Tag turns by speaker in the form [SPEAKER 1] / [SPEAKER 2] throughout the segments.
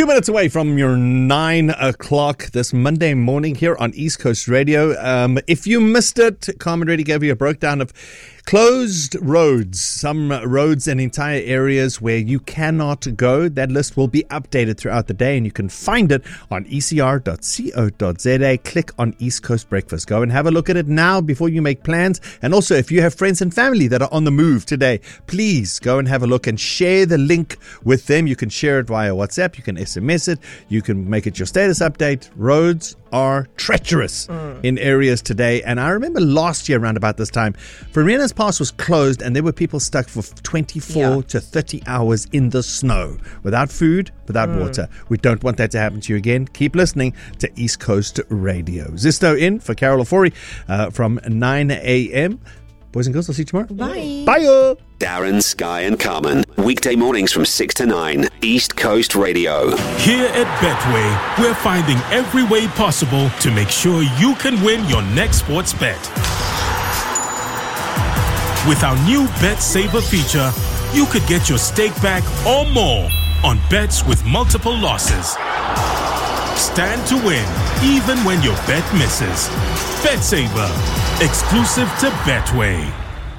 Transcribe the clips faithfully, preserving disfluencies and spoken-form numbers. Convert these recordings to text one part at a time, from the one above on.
[SPEAKER 1] Two minutes away from your nine o'clock this Monday morning here on East Coast Radio. Um, if you missed it, Carmen Reddy gave you a breakdown of closed roads, some roads and entire areas where you cannot go. That list will be updated throughout the day, and you can find it on e c r dot co dot z a. Click on East Coast Breakfast. Go and have a look at it now before you make plans. And also, if you have friends and family that are on the move today, please go and have a look and share the link with them. You can share it via WhatsApp. You can S M S it. You can make it your status update. Roads are treacherous mm. in areas today. And I remember last year around about this time, Vereena's Pass was closed and there were people stuck for twenty-four yeah. to thirty hours in the snow without food, without mm. water. We don't want that to happen to you again. Keep listening to East Coast Radio. Zisto in for Carol Ofori uh, from nine a.m. Boys and girls, I'll see you tomorrow.
[SPEAKER 2] Bye.
[SPEAKER 1] Bye.
[SPEAKER 3] Darren, Sky and Carmen. Weekday mornings from six to nine. East Coast Radio.
[SPEAKER 4] Here at Betway, we're finding every way possible to make sure you can win your next sports bet. With our new Bet Saver feature, you could get your stake back or more on bets with multiple losses. Stand to win, even when your bet misses. Bet Saver, exclusive to Betway.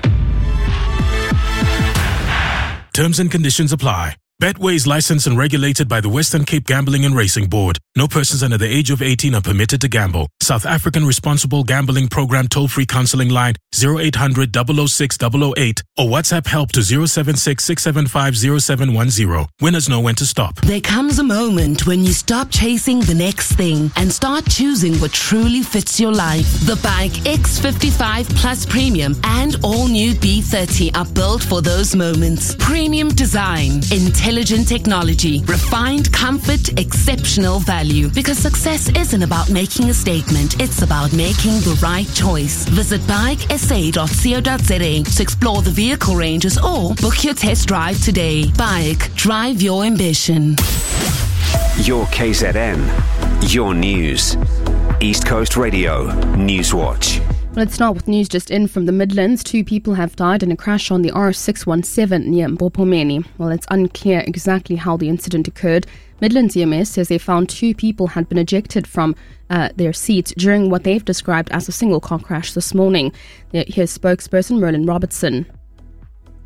[SPEAKER 4] Terms and conditions apply. Betway is licensed and regulated by the Western Cape Gambling and Racing Board. No persons under the age of eighteen are permitted to gamble. South African Responsible Gambling Program toll-free counseling line zero eight hundred, double oh six, double oh eight or WhatsApp help to zero seven six, six seven five, zero seven one zero. Winners know when to stop.
[SPEAKER 5] There comes a moment when you stop chasing the next thing and start choosing what truly fits your life. The Bike X fifty-five Plus Premium and all new B thirty are built for those moments. Premium design, intelligent technology, refined comfort, exceptional value. Because success isn't about making a statement, it's about making the right choice. Visit bike s a dot co dot z a to explore the vehicle ranges or book your test drive today. Bike, drive your ambition.
[SPEAKER 3] Your K Z N, your news. East Coast Radio, Newswatch.
[SPEAKER 2] Let's start with news just in from the Midlands. Two people have died in a crash on the R six seventeen near Mbopomeni. Well, it's unclear exactly how the incident occurred. Midlands E M S says they found two people had been ejected from uh, their seats during what they've described as a single car crash this morning. Here's spokesperson Merlin Robertson.